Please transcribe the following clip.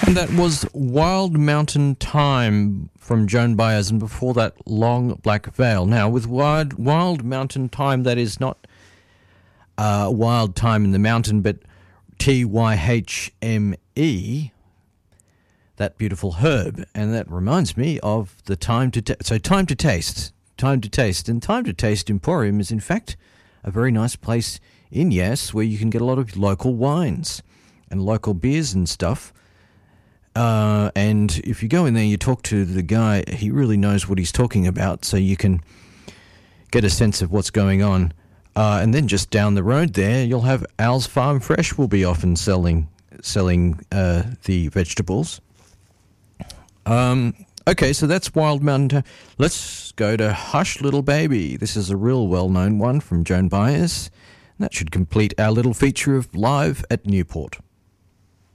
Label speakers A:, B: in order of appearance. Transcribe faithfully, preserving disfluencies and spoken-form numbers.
A: And that was Wild Mountain Thyme from Joan Baez, and before that, Long Black Veil. Now, with Wild, Wild Mountain Thyme, that is not uh, wild thyme in the mountain, but T Y H M E, that beautiful herb. And that reminds me of the Time to... Ta- so, Time to Taste. Time to Taste. And Time to Taste Emporium is, in fact, a very nice place in Yass where you can get a lot of local wines and local beers and stuff. Uh, and if you go in there, you talk to the guy, he really knows what he's talking about, so you can get a sense of what's going on. Uh, and then just down the road there, you'll have Al's Farm Fresh will be often selling selling uh, the vegetables. Um, okay, so that's Wild Mountain. Let's go to Hush Little Baby. This is a real well-known one from Joan Baez. That should complete our little feature of Live at Newport.